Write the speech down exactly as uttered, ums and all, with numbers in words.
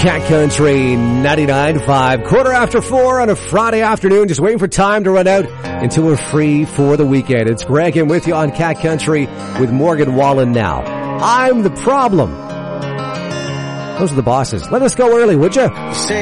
Cat Country ninety-nine point five, quarter after four on a Friday afternoon, just waiting for time to run out until we're free for the weekend. It's Greg in with you on Cat Country with Morgan Wallen now. I'm the problem. Those are the bosses. Let us go early, would you?